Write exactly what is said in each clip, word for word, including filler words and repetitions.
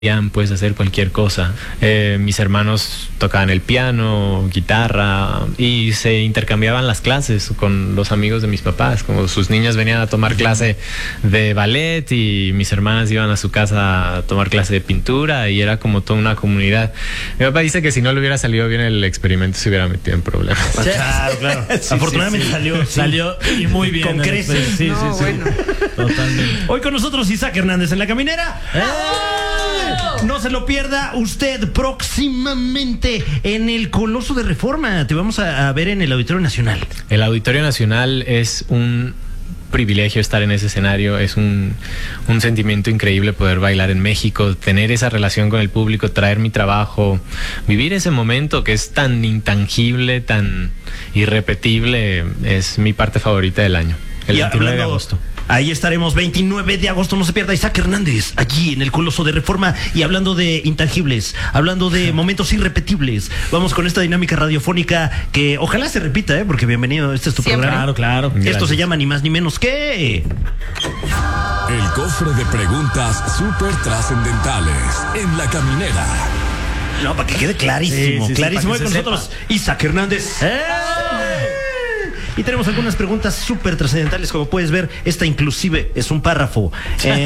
puedes hacer cualquier cosa. Eh, mis hermanos tocaban el piano, guitarra, y se intercambiaban las clases con los amigos de mis papás. Como sus niñas venían a tomar clase de ballet y mis hermanas iban a su casa a tomar clase de pintura, y era como toda una comunidad. Mi papá dice que si no le hubiera salido bien el experimento se hubiera metido en problemas. Claro, claro. Sí, Afortunadamente sí, sí. salió sí. salió y muy bien. Con creces. Sí, no, sí, sí. Bueno. Totalmente. Hoy con nosotros Isaac Hernández en La Caminera. ¡Eh! No se lo pierda usted próximamente en el Coloso de Reforma. Te vamos a, a ver en el Auditorio Nacional. El Auditorio Nacional es un privilegio estar en ese escenario, es un, un sentimiento increíble poder bailar en México, tener esa relación con el público, traer mi trabajo, vivir ese momento que es tan intangible, tan irrepetible. Es mi parte favorita del año, el y veintinueve de hablando, agosto. Ahí estaremos, veintinueve de agosto, no se pierda Isaac Hernández, allí en el Coloso de Reforma. Y hablando de intangibles, hablando de momentos irrepetibles, vamos con esta dinámica radiofónica que ojalá se repita, ¿eh? Porque bienvenido, este es tu Siempre. programa. Claro, claro. Esto Gracias. se llama ni más ni menos que... El cofre de preguntas súper trascendentales en La Caminera. No, para que quede clarísimo, Sí, sí, sí, clarísimo. para que Hoy con se nosotros Isaac Hernández. ¡Eh! Y tenemos algunas preguntas súper trascendentales. Como puedes ver, esta inclusive es un párrafo. Eh,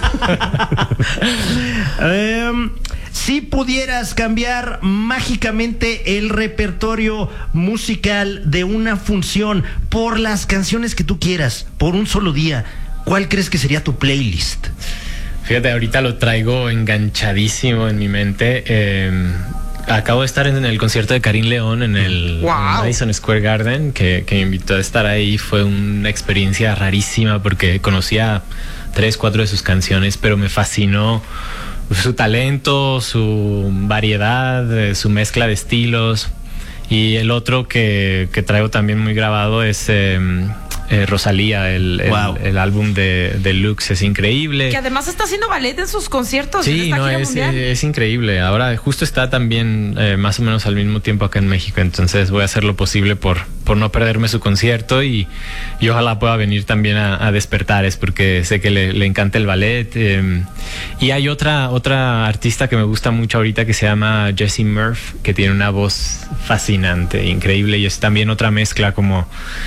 eh, si pudieras cambiar mágicamente el repertorio musical de una función por las canciones que tú quieras, por un solo día, ¿cuál crees que sería tu playlist? Fíjate, ahorita lo traigo enganchadísimo en mi mente. Eh, acabo de estar en el concierto de Karim León en el Wow. Madison Square Garden, que, que me invitó a estar ahí. Fue una experiencia rarísima porque conocía tres, cuatro de sus canciones, pero me fascinó su talento, su variedad, eh, su mezcla de estilos. Y el otro que, que traigo también muy grabado es eh, eh, Rosalía, el, el, Wow. el álbum de, de Lux es increíble. Que además está haciendo ballet en sus conciertos. en Sí, esta no, gira es, mundial. es increíble. Ahora justo está también eh, más o menos al mismo tiempo acá en México, entonces voy a hacer lo posible por, por no perderme su concierto y, y ojalá pueda venir también a, a Despertares, porque sé que le, le encanta el ballet. Eh, y hay otra, otra artista que me gusta mucho ahorita que se llama Jessie Murph, que tiene una voz fascinante, increíble, y es también otra mezcla como...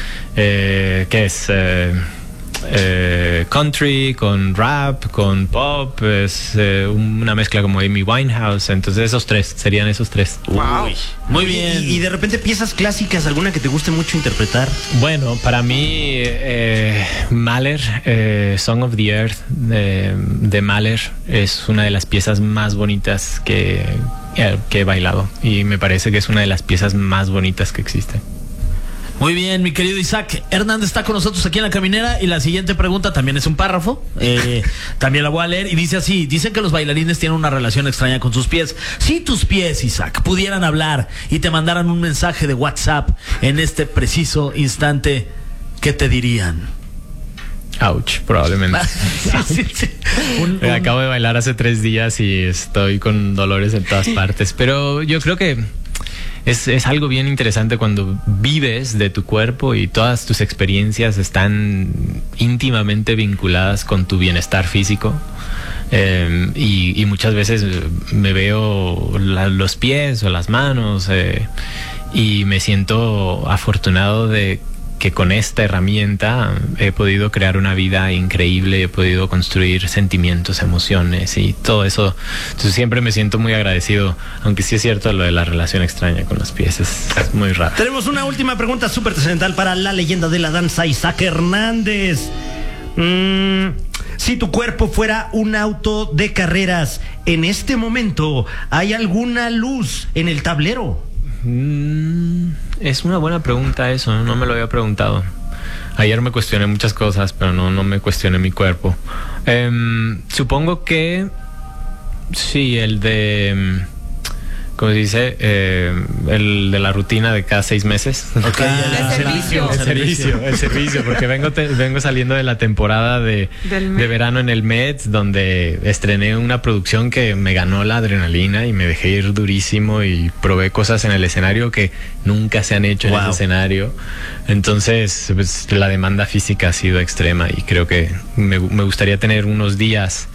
Eh, ¿qué es? Eh, eh, country con rap, con pop, es eh, una mezcla como Amy Winehouse. Entonces esos tres, serían esos tres. Wow. Uy. Muy bien. Y, y de repente piezas clásicas, alguna que te guste mucho interpretar. Bueno, para mí eh, Mahler, eh, Song of the Earth de, de Mahler es una de las piezas más bonitas que, que he bailado, y me parece que es una de las piezas más bonitas que existen. Muy bien, mi querido Isaac Hernández está con nosotros aquí en La Caminera, y la siguiente pregunta también es un párrafo, eh, también la voy a leer y dice así: dicen que los bailarines tienen una relación extraña con sus pies. Si tus pies, Isaac, pudieran hablar y te mandaran un mensaje de WhatsApp en este preciso instante, ¿qué te dirían? Ouch, probablemente. sí, sí, sí. Un, un... Acabo de bailar hace tres días y estoy con dolores en todas partes, pero yo creo que Es, es algo bien interesante cuando vives de tu cuerpo y todas tus experiencias están íntimamente vinculadas con tu bienestar físico. Eh, y, y muchas veces me veo la, los pies o las manos eh, y me siento afortunado de que con esta herramienta he podido crear una vida increíble, he podido construir sentimientos, emociones y todo eso. Entonces siempre me siento muy agradecido, aunque sí es cierto lo de la relación extraña con los pies, es, es muy raro. Tenemos una última pregunta súper trascendental para la leyenda de la danza, Isaac Hernández. Mm, si tu cuerpo fuera un auto de carreras, en este momento, ¿hay alguna luz en el tablero? Mm, es una buena pregunta eso, no me lo había preguntado. Ayer me cuestioné muchas cosas, pero no, no me cuestioné mi cuerpo. Eh, supongo que sí, el de... ¿Cómo se dice? Eh, el de la rutina de cada seis meses. Okay, el servicio. El servicio, el servicio, porque vengo, te, vengo saliendo de la temporada de, de verano en el Met, donde estrené una producción que me ganó la adrenalina y me dejé ir durísimo y probé cosas en el escenario que nunca se han hecho wow. en ese escenario. Entonces, pues, la demanda física ha sido extrema y creo que me, me gustaría tener unos días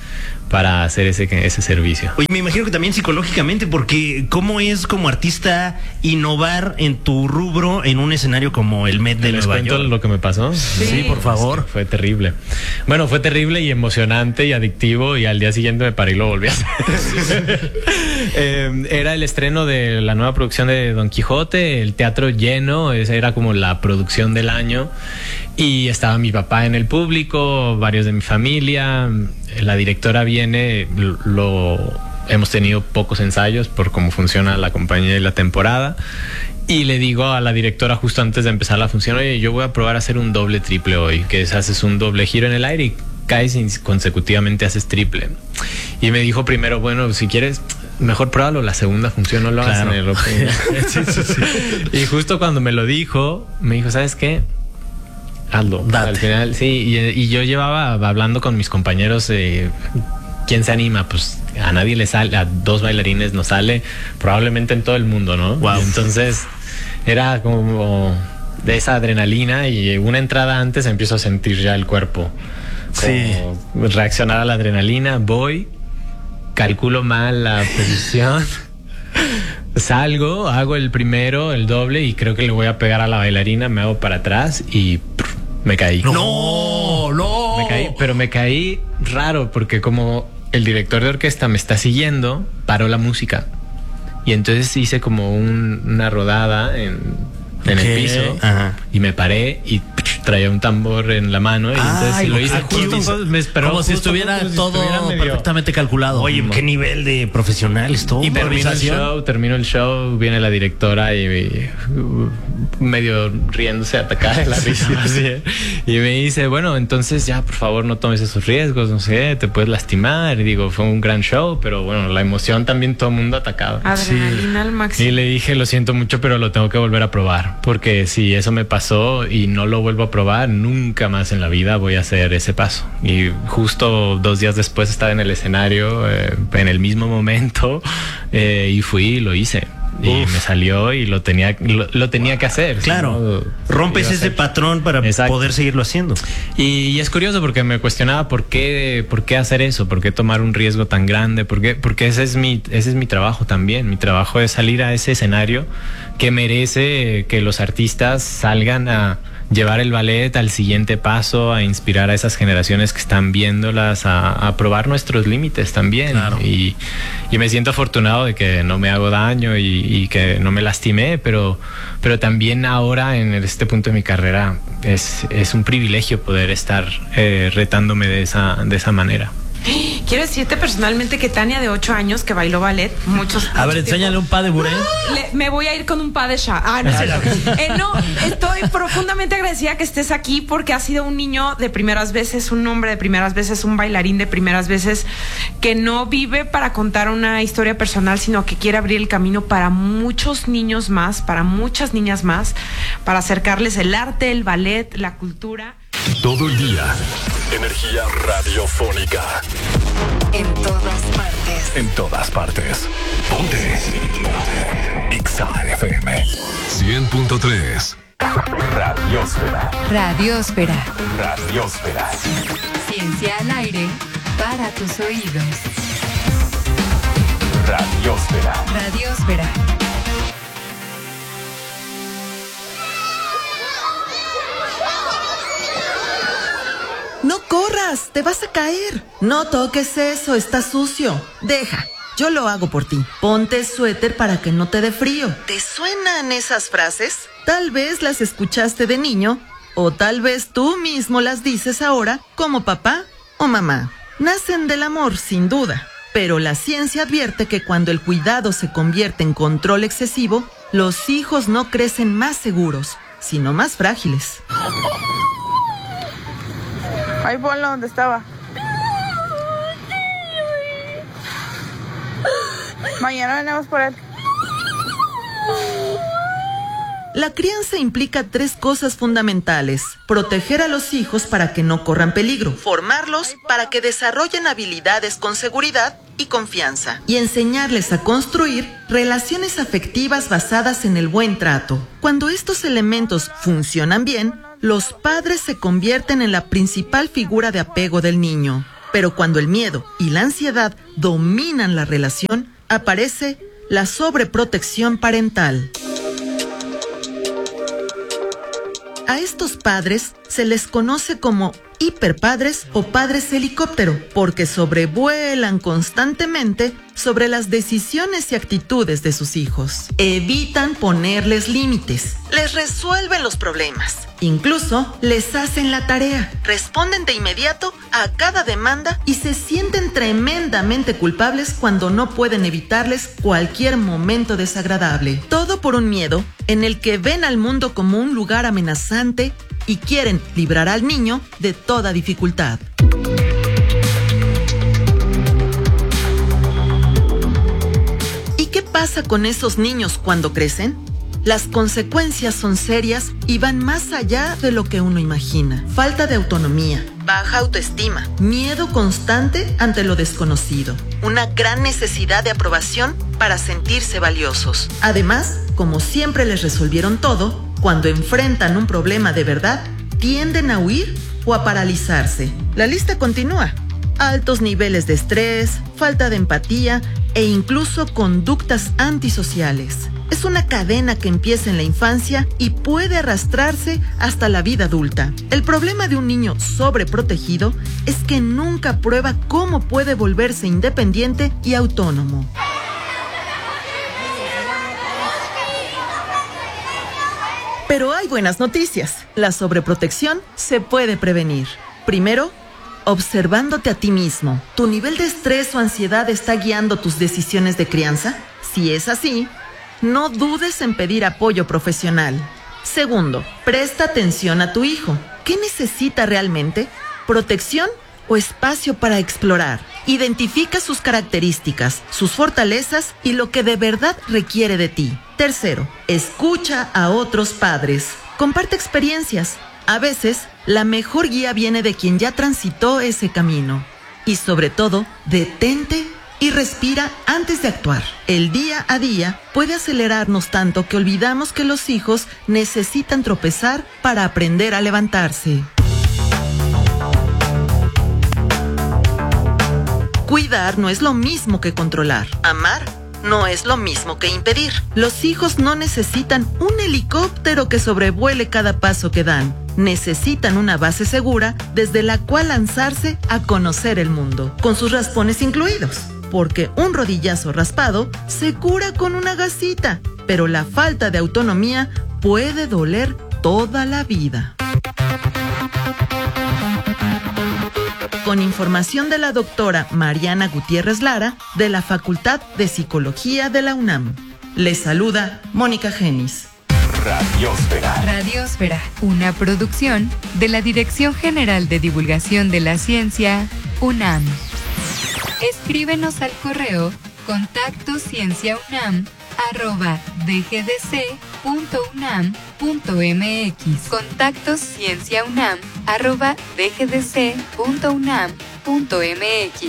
para hacer ese, ese servicio. Oye, me imagino que también psicológicamente, porque ¿cómo es como artista innovar en tu rubro en un escenario como el Met de ¿Les Nueva cuento York? lo que me pasó? Sí, sí, por favor. Es que fue terrible. Bueno, fue terrible y emocionante y adictivo, y al día siguiente me paré y lo volví a hacer. eh, era el estreno de la nueva producción de Don Quijote, el teatro lleno, esa era como la producción del año, y estaba mi papá en el público, varios de mi familia, la directora viene, lo hemos tenido pocos ensayos por cómo funciona la compañía y la temporada. Y le digo a la directora justo antes de empezar la función, oye, yo voy a probar a hacer un doble triple hoy, que es haces un doble giro en el aire y caes y consecutivamente haces triple. Y me dijo primero, bueno, si quieres, mejor pruébalo, la segunda función no lo hagas Claro. en el opening. Sí, sí, sí. Y justo cuando me lo dijo, me dijo, ¿sabes qué? Hazlo. Date. Al final, sí, y, y yo llevaba hablando con mis compañeros, eh, ¿quién se anima? Pues a nadie le sale, a dos bailarines nos sale, probablemente en todo el mundo, ¿no? Wow. Y entonces era como de esa adrenalina, y una entrada antes empiezo a sentir ya el cuerpo. Sí. Como reaccionar a la adrenalina, voy, calculo mal la posición, salgo, hago el primero, el doble, y creo que le voy a pegar a la bailarina, me hago para atrás y prr, me caí. No, no. Me caí, pero me caí raro, porque como el director de orquesta me está siguiendo, paró la música. Y entonces hice como un- una rodada en, en Ok. el piso. Ajá. Y me paré y psh, traía un tambor en la mano. Y entonces Ay, lo hice aquí justo, dice- justo, me esperó como si justo, estuviera como si todo estuviera medio- perfectamente calculado. Oye, qué nivel de profesionales todo. Y Termino el improvisación. show, termino el show, viene la directora y, y, uh, medio riéndose, atacada de la risa, así, ¿eh? Y me dice, bueno, entonces ya, por favor, no tomes esos riesgos, no sé, te puedes lastimar. Y digo, fue un gran show, pero bueno, la emoción también, todo el mundo atacado. Adrenalina al Y máximo. le dije, lo siento mucho, pero lo tengo que volver a probar, porque si eso me pasó y no lo vuelvo a probar, nunca más en la vida voy a hacer ese paso. Y justo dos días después estaba en el escenario, eh, en el mismo momento, eh, y fui y lo hice. Y Uf. me salió y lo tenía, lo, lo tenía que hacer. Claro, si no, rompes iba a ese ser- patrón para Exacto. poder seguirlo haciendo. Y, y es curioso porque me cuestionaba por qué, por qué hacer eso, por qué tomar un riesgo tan grande, por qué, porque ese es mi, ese es mi trabajo también. Mi trabajo es salir a ese escenario que merece que los artistas salgan a llevar el ballet al siguiente paso, a inspirar a esas generaciones que están viéndolas, a, a probar nuestros límites también. Claro. Y, y me siento afortunado de que no me hago daño y, y que no me lastimé, pero, pero también ahora en este punto de mi carrera es, es un privilegio poder estar eh, retándome de esa, de esa manera. Quiero decirte personalmente que Tania, de ocho años, que bailó ballet, muchos. A ver, mucho enséñale tiempo, un pas de buré. le- me voy a ir con un pas de chat. Ah, no, es cierto. Eh, no, estoy profundamente agradecida que estés aquí, porque has sido un niño de primeras veces, un hombre de primeras veces, un bailarín de primeras veces, que no vive para contar una historia personal, sino que quiere abrir el camino para muchos niños más, para muchas niñas más, para acercarles el arte, el ballet, la cultura. Todo el día. Energía radiofónica. En todas partes. En todas partes. Ponte. Ixa F M. cien punto tres. Radiosfera. Radiosfera. Radiosfera. Ciencia al aire para tus oídos. Radiosfera. Radiosfera. No corras, te vas a caer. No toques eso, está sucio. Deja, yo lo hago por ti. Ponte suéter para que no te dé frío. ¿Te suenan esas frases? Tal vez las escuchaste de niño, o tal vez tú mismo las dices ahora como papá o mamá. Nacen del amor, sin duda, pero la ciencia advierte que cuando el cuidado se convierte en control excesivo, los hijos no crecen más seguros, sino más frágiles. Ahí ponlo donde estaba. Mañana venimos por él. La crianza implica tres cosas fundamentales: proteger a los hijos para que no corran peligro, formarlos para que desarrollen habilidades con seguridad y confianza, y enseñarles a construir relaciones afectivas basadas en el buen trato. Cuando estos elementos funcionan bien, los padres se convierten en la principal figura de apego del niño. Pero cuando el miedo y la ansiedad dominan la relación, aparece la sobreprotección parental. A estos padres se les conoce como hiperpadres o padres helicóptero, porque sobrevuelan constantemente sobre las decisiones y actitudes de sus hijos. Evitan ponerles límites, les resuelven los problemas, incluso les hacen la tarea, responden de inmediato a cada demanda y se sienten tremendamente culpables cuando no pueden evitarles cualquier momento desagradable. Todo por un miedo en el que ven al mundo como un lugar amenazante y quieren librar al niño de toda dificultad. ¿Y qué pasa con esos niños cuando crecen? Las consecuencias son serias y van más allá de lo que uno imagina. Falta de autonomía, baja autoestima, miedo constante ante lo desconocido, una gran necesidad de aprobación para sentirse valiosos. Además, como siempre les resolvieron todo, cuando enfrentan un problema de verdad, tienden a huir o a paralizarse. La lista continúa. Altos niveles de estrés, falta de empatía e incluso conductas antisociales. Es una cadena que empieza en la infancia y puede arrastrarse hasta la vida adulta. El problema de un niño sobreprotegido es que nunca prueba cómo puede volverse independiente y autónomo. Pero hay buenas noticias. La sobreprotección se puede prevenir. Primero, observándote a ti mismo. ¿Tu nivel de estrés o ansiedad está guiando tus decisiones de crianza? Si es así, no dudes en pedir apoyo profesional. Segundo, presta atención a tu hijo. ¿Qué necesita realmente? ¿Protección o espacio para explorar? Identifica sus características, sus fortalezas y lo que de verdad requiere de ti. Tercero, escucha a otros padres. Comparte experiencias. A veces, la mejor guía viene de quien ya transitó ese camino. Y sobre todo, detente y respira antes de actuar. El día a día puede acelerarnos tanto que olvidamos que los hijos necesitan tropezar para aprender a levantarse. Cuidar no es lo mismo que controlar. Amar no es lo mismo que impedir. Los hijos no necesitan un helicóptero que sobrevuele cada paso que dan. Necesitan una base segura desde la cual lanzarse a conocer el mundo, con sus raspones incluidos. Porque un rodillazo raspado se cura con una gasita, pero la falta de autonomía puede doler toda la vida. Con información de la doctora Mariana Gutiérrez Lara, de la Facultad de Psicología de la UNAM. Les saluda Mónica Genis. Radiósfera. Radiósfera, una producción de la Dirección General de Divulgación de la Ciencia, UNAM. Escríbenos al correo contacto cienciaunam arroba dgdc.unam.mx. Contacto cienciaunam arroba dgdc.unam.mx.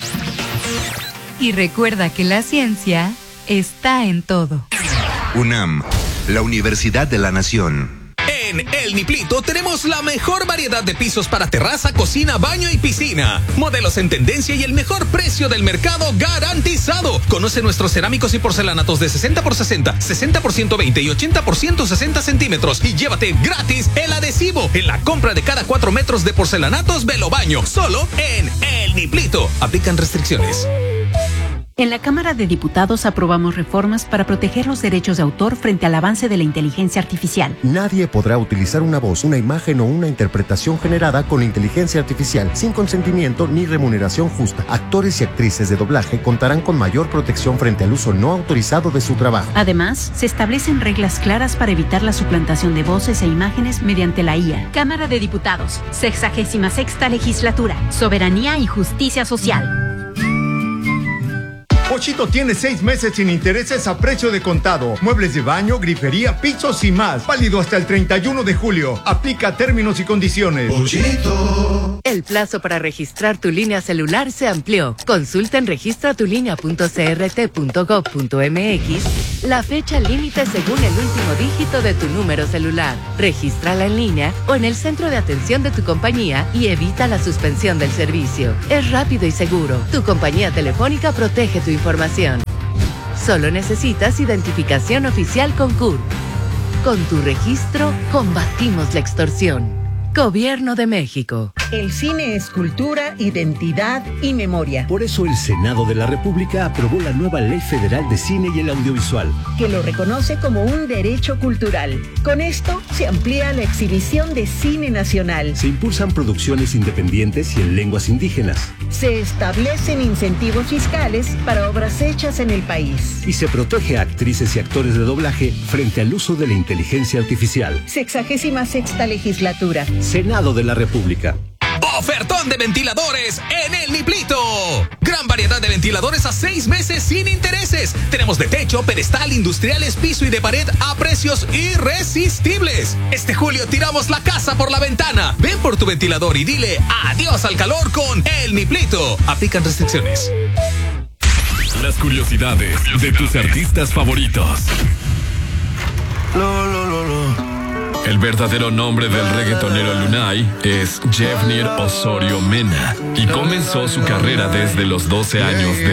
Y recuerda que la ciencia está en todo. UNAM, la Universidad de la Nación. En El Niplito tenemos la mejor variedad de pisos para terraza, cocina, baño y piscina. Modelos en tendencia y el mejor precio del mercado garantizado. Conoce nuestros cerámicos y porcelanatos de sesenta por sesenta, sesenta por ciento veinte y ochenta por ciento sesenta centímetros. Y llévate gratis el adhesivo en la compra de cada cuatro metros de porcelanatos Velo Baño. Solo en El Niplito. Aplican restricciones. En la Cámara de Diputados aprobamos reformas para proteger los derechos de autor frente al avance de la inteligencia artificial. Nadie podrá utilizar una voz, una imagen o una interpretación generada con inteligencia artificial sin consentimiento ni remuneración justa. Actores y actrices de doblaje contarán con mayor protección frente al uso no autorizado de su trabajo. Además, se establecen reglas claras para evitar la suplantación de voces e imágenes mediante la I A. Cámara de Diputados, sexagésima sexta legislatura, soberanía y justicia social. Pochito tiene seis meses sin intereses a precio de contado. Muebles de baño, grifería, pisos y más. Válido hasta el treinta y uno de julio. Aplica términos y condiciones. Pochito. El plazo para registrar tu línea celular se amplió. Consulta en registratulinea punto c r t punto gov punto m x la fecha límite según el último dígito de tu número celular. Regístrala en línea o en el centro de atención de tu compañía y evita la suspensión del servicio. Es rápido y seguro. Tu compañía telefónica protege tu información. Solo necesitas identificación oficial con C U R. Con tu registro, combatimos la extorsión. Gobierno de México. El cine es cultura, identidad y memoria. Por eso el Senado de la República aprobó la nueva Ley Federal de Cine y el Audiovisual, que lo reconoce como un derecho cultural. Con esto se amplía la exhibición de cine nacional. Se impulsan producciones independientes y en lenguas indígenas. Se establecen incentivos fiscales para obras hechas en el país. Y se protege a actrices y actores de doblaje frente al uso de la inteligencia artificial. Sexagésima sexta legislatura. Senado de la República. Ofertón de ventiladores en el Niplito. Gran variedad de ventiladores a seis meses sin intereses. Tenemos de techo, pedestal, industriales, piso y de pared a precios irresistibles. Este julio tiramos la casa por la ventana. Ven por tu ventilador y dile adiós al calor con el Niplito. Aplican restricciones. Las curiosidades de tus artistas favoritos. Lo, lo, lo, lo. El verdadero nombre del reggaetonero Lunay es Jeffnir Osorio Mena y comenzó su carrera desde los doce años de